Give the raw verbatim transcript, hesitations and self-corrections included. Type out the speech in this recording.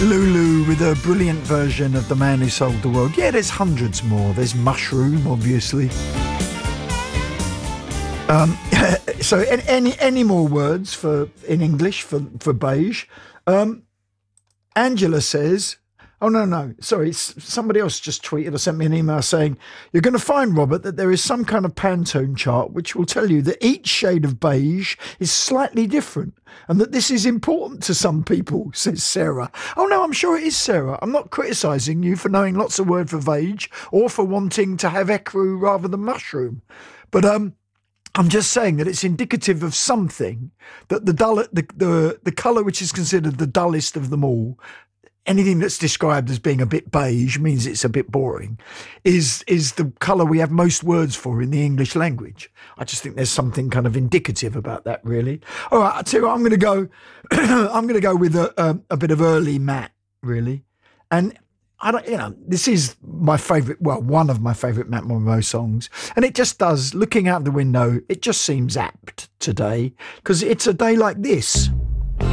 Lulu with a brilliant version of The Man Who Sold the World. Yeah, there's hundreds more. There's Mushroom, obviously. Um, so any any more words for in English for, for beige? Um, Angela says, oh, no, no, sorry, somebody else just tweeted or sent me an email saying, you're going to find, Robert, that there is some kind of Pantone chart which will tell you that each shade of beige is slightly different and that this is important to some people, says Sarah. Oh, no, I'm sure it is, Sarah. I'm not criticising you for knowing lots of words for beige or for wanting to have ecru rather than mushroom. But um, I'm just saying that it's indicative of something, that the dull, the, the, the colour which is considered the dullest of them all, anything that's described as being a bit beige means it's a bit boring, is is the colour we have most words for in the English language. I just think there's something kind of indicative about that, really. All right, I tell you what, I'm going to go. I'm going to go with a, a a bit of early Matt, really, and I don't, you know, this is my favourite. Well, one of my favourite Matt Monro songs, and it just does. Looking out the window, it just seems apt today because it's a day like this.